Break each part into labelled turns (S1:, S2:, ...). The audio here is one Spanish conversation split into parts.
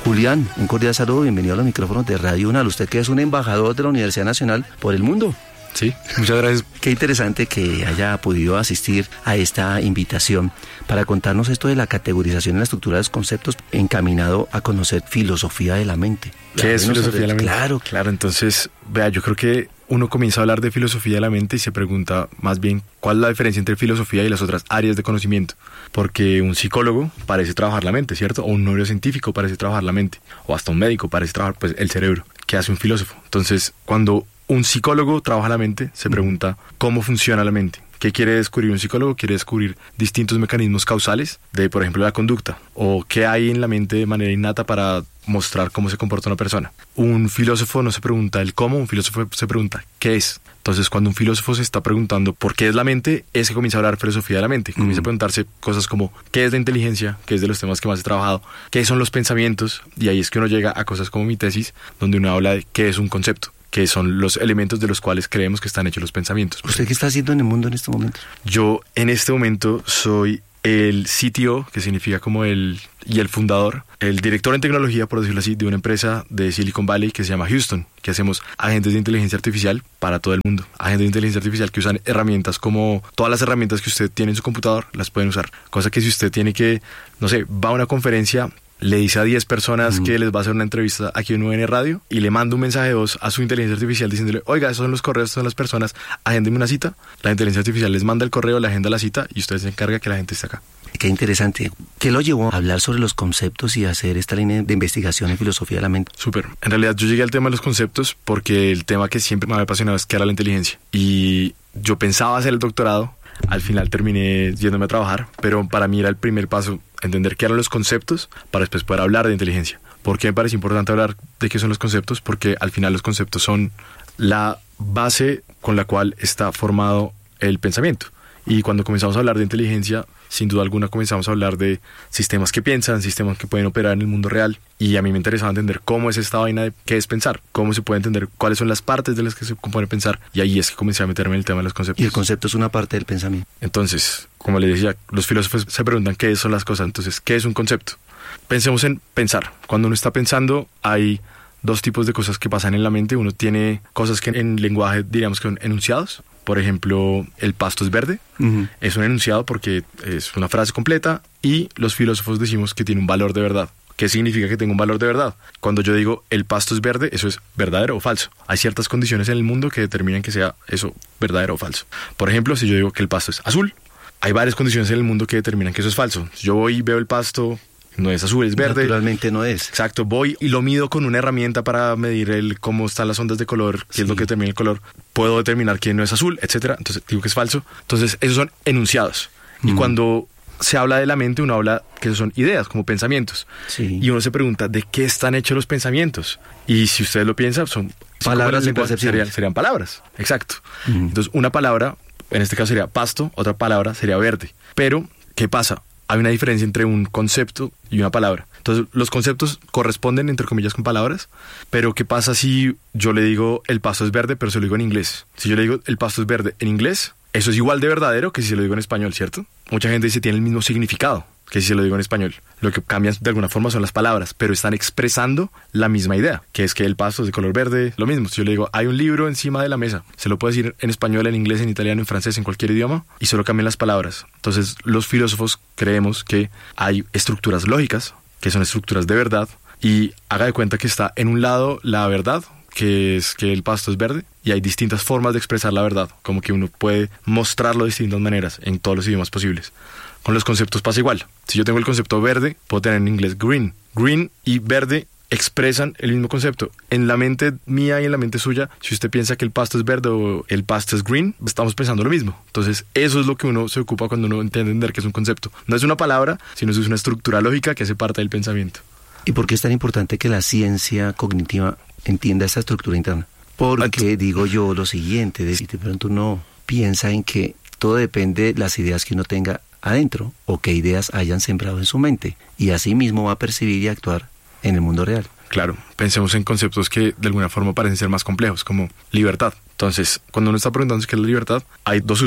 S1: Julián, un cordial saludo, bienvenido a los micrófonos de Radio UNAL. Usted que es un embajador de la Universidad Nacional por el mundo.
S2: Sí, muchas gracias.
S1: Qué interesante que haya podido asistir a esta invitación para contarnos esto de la categorización en la estructura de los conceptos encaminado a conocer filosofía de la mente.
S2: ¿Qué es filosofía de la mente?
S1: Claro.
S2: Entonces, vea, yo creo que uno comienza a hablar de filosofía de la mente y se pregunta más bien cuál es la diferencia entre filosofía y las otras áreas de conocimiento. Porque un psicólogo parece trabajar la mente, ¿cierto? O un neurocientífico parece trabajar la mente. O hasta un médico parece trabajar pues, el cerebro. ¿Qué hace un filósofo? Entonces, cuando un psicólogo trabaja la mente, se pregunta cómo funciona la mente. ¿Qué quiere descubrir un psicólogo? Quiere descubrir distintos mecanismos causales de, por ejemplo, la conducta. O qué hay en la mente de manera innata para mostrar cómo se comporta una persona. Un filósofo no se pregunta el cómo, un filósofo se pregunta qué es. Entonces, cuando un filósofo se está preguntando por qué es la mente, es que comienza a hablar filosofía de la mente. Comienza a preguntarse cosas como qué es la inteligencia, que es de los temas que más he trabajado, qué son los pensamientos, y ahí es que uno llega a cosas como mi tesis, donde uno habla de qué es un concepto, que son los elementos de los cuales creemos que están hechos los pensamientos.
S1: ¿Usted qué está haciendo en el mundo en este momento?
S2: Yo en este momento soy el CTO, que significa como el fundador, el director en tecnología, por decirlo así, de una empresa de Silicon Valley que se llama Houston, que hacemos agentes de inteligencia artificial para todo el mundo. Agentes de inteligencia artificial que usan herramientas como todas las herramientas que usted tiene en su computador, las pueden usar. Cosa que si usted tiene que, no sé, va a una conferencia, le dice a 10 personas que les va a hacer una entrevista aquí en UN Radio y le manda un mensaje de voz a su inteligencia artificial diciéndole, oiga, esos son los correos, esas son las personas, agéndeme una cita. La inteligencia artificial les manda el correo, le agenda la cita y usted se encarga que la gente esté acá.
S1: Qué interesante. ¿Qué lo llevó a hablar sobre los conceptos y a hacer esta línea de investigación en filosofía de la mente?
S2: Súper. En realidad yo llegué al tema de los conceptos porque el tema que siempre me había apasionado es qué era la inteligencia. Y yo pensaba hacer el doctorado, al final terminé yéndome a trabajar, pero para mí era el primer paso entender qué eran los conceptos para después poder hablar de inteligencia. ¿Por qué me parece importante hablar de qué son los conceptos? Porque al final los conceptos son la base con la cual está formado el pensamiento. Y cuando comenzamos a hablar de inteligencia, sin duda alguna comenzamos a hablar de sistemas que piensan, sistemas que pueden operar en el mundo real. Y a mí me interesaba entender cómo es esta vaina de qué es pensar, cómo se puede entender cuáles son las partes de las que se compone pensar. Y ahí es que comencé a meterme en el tema de los conceptos.
S1: Y el concepto es una parte del pensamiento.
S2: Entonces, como les decía, los filósofos se preguntan qué son las cosas. Entonces, ¿qué es un concepto? Pensemos en pensar. Cuando uno está pensando, hay dos tipos de cosas que pasan en la mente. Uno tiene cosas que en lenguaje diríamos que son enunciados. Por ejemplo, el pasto es verde. Es un enunciado porque es una frase completa y los filósofos decimos que tiene un valor de verdad. ¿Qué significa que tenga un valor de verdad? Cuando yo digo el pasto es verde, eso es verdadero o falso. Hay ciertas condiciones en el mundo que determinan que sea eso verdadero o falso. Por ejemplo, si yo digo que el pasto es azul, hay varias condiciones en el mundo que determinan que eso es falso. Si yo voy y veo el pasto, no es azul, es verde.
S1: Naturalmente no es.
S2: Exacto, voy y lo mido con una herramienta para medir cómo están las ondas de color, qué es lo que determina el color. Puedo determinar que no es azul, etcétera. Entonces digo que es falso. Entonces esos son enunciados. Y cuando se habla de la mente, uno habla que esos son ideas, como pensamientos.
S1: Sí.
S2: Y uno se pregunta, ¿de qué están hechos los pensamientos? Y si ustedes lo piensan, son
S1: palabras y percepciones.
S2: Serían palabras, exacto. Entonces una palabra, en este caso sería pasto, otra palabra sería verde. Pero, ¿qué pasa? Hay una diferencia entre un concepto y una palabra. Entonces, los conceptos corresponden, entre comillas, con palabras, pero ¿qué pasa si yo le digo el pasto es verde, pero se lo digo en inglés? Si yo le digo el pasto es verde en inglés, eso es igual de verdadero que si se lo digo en español, ¿cierto? Mucha gente dice que tiene el mismo significado que si se lo digo en español. Lo que cambian de alguna forma son las palabras, pero están expresando la misma idea, que es que el pasto es de color verde. Lo mismo, si yo le digo, hay un libro encima de la mesa, se lo puedo decir en español, en inglés, en italiano, en francés, en cualquier idioma, y solo cambian las palabras. Entonces, los filósofos creemos que hay estructuras lógicas, que son estructuras de verdad, y haga de cuenta que está en un lado la verdad, que es que el pasto es verde, y hay distintas formas de expresar la verdad, como que uno puede mostrarlo de distintas maneras en todos los idiomas posibles. Con los conceptos pasa igual. Si yo tengo el concepto verde, puedo tener en inglés green. Green y verde expresan el mismo concepto. En la mente mía y en la mente suya, si usted piensa que el pasto es verde o el pasto es green, estamos pensando lo mismo. Entonces, eso es lo que uno se ocupa cuando uno entiende entender que es un concepto. No es una palabra, sino es una estructura lógica que hace parte del pensamiento.
S1: ¿Y por qué es tan importante que la ciencia cognitiva entienda esa estructura interna? Porque digo yo lo siguiente, de pronto uno piensa en que todo depende de las ideas que uno tenga adentro o qué ideas hayan sembrado en su mente y así mismo va a percibir y actuar en el mundo real.
S2: Claro, pensemos en conceptos que de alguna forma parecen ser más complejos, como libertad. Entonces, cuando uno está preguntando qué es la libertad, hay dos usos.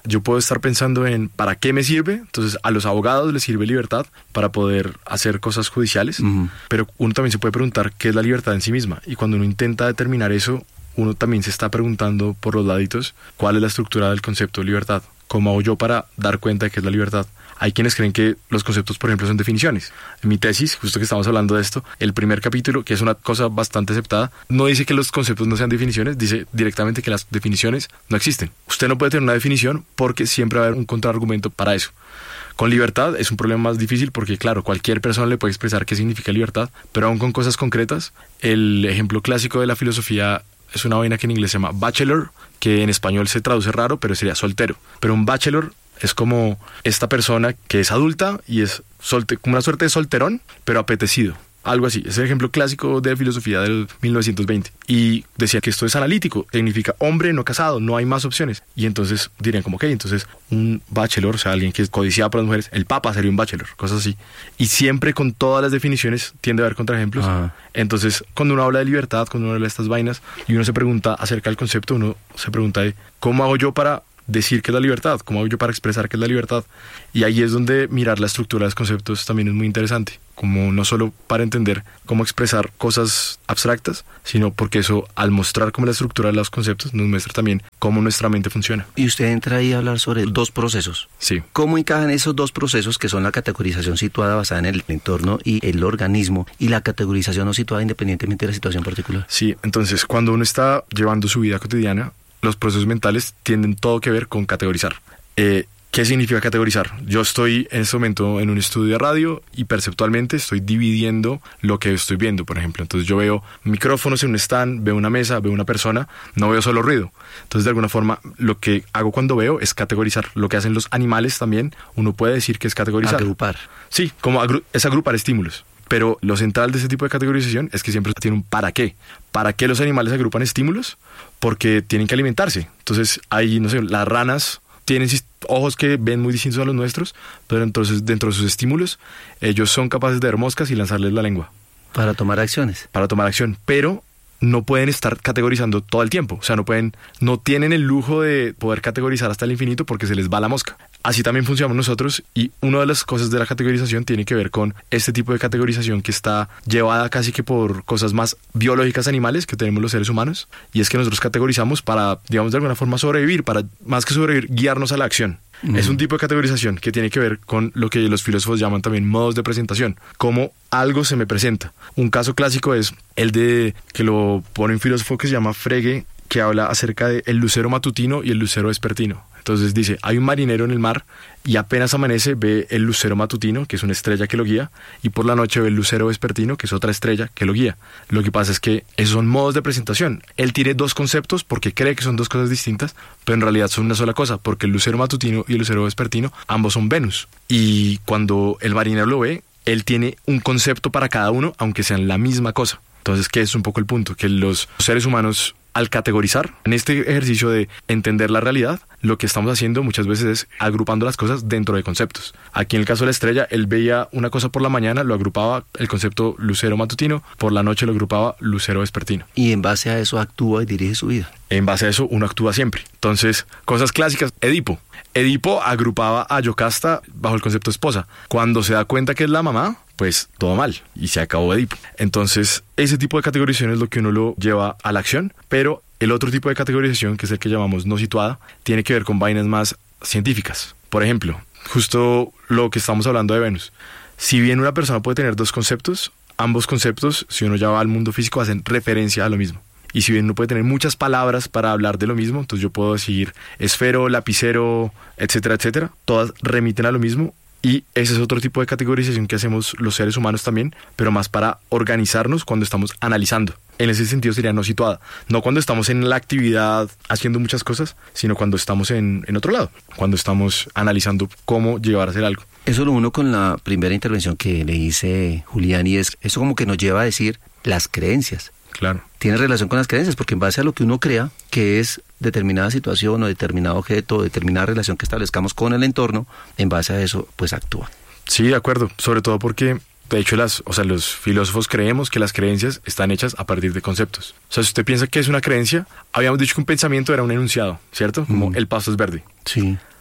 S2: Yo puedo estar pensando en ¿para qué me sirve? Entonces a los abogados les sirve libertad para poder hacer cosas judiciales, pero uno también se puede preguntar qué es la libertad en sí misma, y cuando uno intenta determinar eso, uno también se está preguntando por los laditos cuál es la estructura del concepto de libertad. ¿Cómo hago yo para dar cuenta de qué es la libertad? Hay quienes creen que los conceptos, por ejemplo, son definiciones. En mi tesis, justo que estamos hablando de esto, el primer capítulo, que es una cosa bastante aceptada, no dice que los conceptos no sean definiciones, dice directamente que las definiciones no existen. Usted no puede tener una definición porque siempre va a haber un contraargumento para eso. Con libertad es un problema más difícil porque, claro, cualquier persona le puede expresar qué significa libertad, pero aún con cosas concretas, el ejemplo clásico de la filosofía es una vaina que en inglés se llama bachelor, que en español se traduce raro, pero sería soltero. Pero un bachelor es como esta persona que es adulta y es como una suerte de solterón, pero apetecido. Algo así. Es el ejemplo clásico de filosofía del 1920. Y decía que esto es analítico. Significa hombre no casado, no hay más opciones. Y entonces dirían como, ok, entonces un bachelor, o sea, alguien que es codiciado por las mujeres, el papa sería un bachelor, cosas así. Y siempre con todas las definiciones tiende a haber contraejemplos. Entonces, cuando uno habla de libertad, cuando uno habla de estas vainas, y uno se pregunta acerca del concepto, uno se pregunta de ¿cómo hago yo para decir qué es la libertad? ¿Cómo hago yo para expresar qué es la libertad? Y ahí es donde mirar la estructura de los conceptos también es muy interesante, como no solo para entender cómo expresar cosas abstractas, sino porque eso, al mostrar cómo la estructura de los conceptos, nos muestra también cómo nuestra mente funciona.
S1: Y usted entra ahí a hablar sobre dos procesos.
S2: Sí.
S1: ¿Cómo encajan esos dos procesos que son la categorización situada basada en el entorno y el organismo, y la categorización no situada independientemente de la situación particular?
S2: Sí, entonces cuando uno está llevando su vida cotidiana, los procesos mentales tienen todo que ver con categorizar. ¿Qué significa categorizar? Yo estoy en este momento en un estudio de radio y perceptualmente estoy dividiendo lo que estoy viendo, por ejemplo. Entonces yo veo micrófonos en un stand, veo una mesa, veo una persona, no veo solo ruido. Entonces de alguna forma lo que hago cuando veo es categorizar. Lo que hacen los animales también, uno puede decir que es categorizar.
S1: Agrupar.
S2: Sí, como es agrupar estímulos. Pero lo central de este tipo de categorización es que siempre tiene un para qué. ¿Para qué los animales agrupan estímulos? Porque tienen que alimentarse. Entonces, ahí, no sé, las ranas tienen ojos que ven muy distintos a los nuestros, pero entonces dentro de sus estímulos, ellos son capaces de ver moscas y lanzarles la lengua.
S1: Para tomar acciones.
S2: Para tomar acción, pero no pueden estar categorizando todo el tiempo. O sea, no tienen el lujo de poder categorizar hasta el infinito porque se les va la mosca. Así también funcionamos nosotros, y una de las cosas de la categorización tiene que ver con este tipo de categorización que está llevada casi que por cosas más biológicas animales que tenemos los seres humanos, y es que nosotros categorizamos para, digamos, de alguna forma sobrevivir, para más que sobrevivir, guiarnos a la acción. Es un tipo de categorización que tiene que ver con lo que los filósofos llaman también modos de presentación, cómo algo se me presenta. Un caso clásico es el de, que lo pone un filósofo que se llama Frege, que habla acerca de el lucero matutino y el lucero vespertino. Entonces dice, hay un marinero en el mar y apenas amanece ve el lucero matutino, que es una estrella que lo guía, y por la noche ve el lucero vespertino, que es otra estrella que lo guía. Lo que pasa es que esos son modos de presentación. Él tiene dos conceptos porque cree que son dos cosas distintas, pero en realidad son una sola cosa, porque el lucero matutino y el lucero vespertino ambos son Venus. Y cuando el marinero lo ve, él tiene un concepto para cada uno, aunque sean la misma cosa. Entonces, ¿qué es un poco el punto? Que los seres humanos, al categorizar, en este ejercicio de entender la realidad, lo que estamos haciendo muchas veces es agrupando las cosas dentro de conceptos. Aquí en el caso de la estrella, él veía una cosa por la mañana, lo agrupaba el concepto lucero matutino, por la noche lo agrupaba lucero vespertino.
S1: Y en base a eso actúa y dirige su vida.
S2: En base a eso uno actúa siempre. Entonces, cosas clásicas, Edipo. Edipo agrupaba a Yocasta bajo el concepto esposa. Cuando se da cuenta que es la mamá, pues todo mal, y se acabó Edipo. Entonces, ese tipo de categorización es lo que uno lo lleva a la acción, pero el otro tipo de categorización, que es el que llamamos no situada, tiene que ver con vainas más científicas. Por ejemplo, justo lo que estamos hablando de Venus. Si bien una persona puede tener dos conceptos, ambos conceptos, si uno ya va al mundo físico, hacen referencia a lo mismo. Y si bien uno puede tener muchas palabras para hablar de lo mismo, entonces yo puedo decir esfero, lapicero, etcétera, etcétera, todas remiten a lo mismo. Y ese es otro tipo de categorización que hacemos los seres humanos también, pero más para organizarnos cuando estamos analizando. En ese sentido sería no situada. No cuando estamos en la actividad haciendo muchas cosas, sino cuando estamos en otro lado, cuando estamos analizando cómo llevar a hacer algo.
S1: Eso lo uno con la primera intervención que le hice Julián, y es eso como que nos lleva a decir las creencias.
S2: Claro.
S1: Tiene relación con las creencias, porque en base a lo que uno crea que es determinada situación o determinado objeto o determinada relación que establezcamos con el entorno, en base a eso, pues actúa.
S2: Sí, de acuerdo. Sobre todo porque, de hecho, los filósofos creemos que las creencias están hechas a partir de conceptos. O sea, si usted piensa que es una creencia, habíamos dicho que un pensamiento era un enunciado, ¿cierto? Como el pasto es verde.
S1: Sí.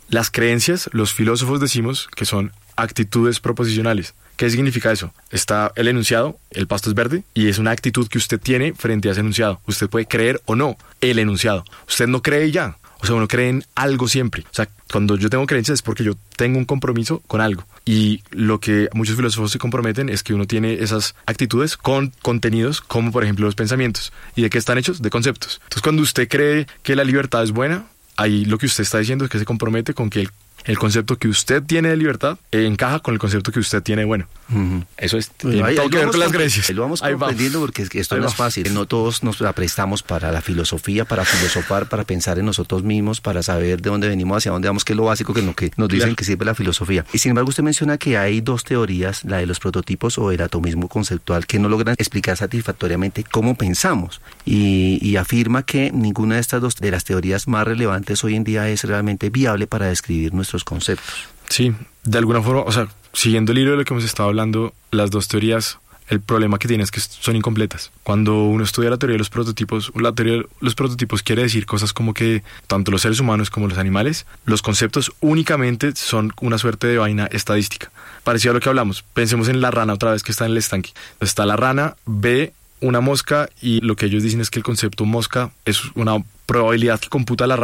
S2: Las creencias, los filósofos decimos que son actitudes proposicionales. ¿Qué significa eso? Está el enunciado, el pasto es verde, y es una actitud que usted tiene frente a ese enunciado. Usted puede creer o no el enunciado. Usted no cree y ya. O sea, uno cree en algo siempre. O sea, cuando yo tengo creencias es porque yo tengo un compromiso con algo. Y lo que muchos filósofos se comprometen es que uno tiene esas actitudes con contenidos, como por ejemplo los pensamientos. ¿Y de qué están hechos? De conceptos. Entonces, cuando usted cree que la libertad es buena, ahí lo que usted está diciendo es que se compromete con que el concepto que usted tiene de libertad encaja con el concepto que usted tiene de bueno. Eso es, tiene todo que ver con las creencias.
S1: Lo vamos comprendiendo porque es que esto no es fácil. No todos nos aprestamos para la filosofía, para filosofar, para pensar en nosotros mismos, para saber de dónde venimos, hacia dónde vamos, que es lo básico que nos dicen que sirve la filosofía. Y sin embargo usted menciona que hay dos teorías, la de los prototipos o el atomismo conceptual, que no logran explicar satisfactoriamente cómo pensamos. Y afirma que ninguna de estas dos de las teorías más relevantes hoy en día es realmente viable para describir nuestros conceptos.
S2: Sí, de alguna forma, o sea, siguiendo el hilo de lo que hemos estado hablando, las dos teorías, el problema que tienen es que son incompletas. Cuando uno estudia la teoría de los prototipos, la teoría de los prototipos quiere decir cosas como que tanto los seres humanos como los animales, los conceptos únicamente son una suerte de vaina estadística. Parecido a lo que hablamos, pensemos en la rana otra vez que está en el estanque. Está la rana, ve una mosca y lo que ellos dicen es que el concepto mosca es una probabilidad que computa la rana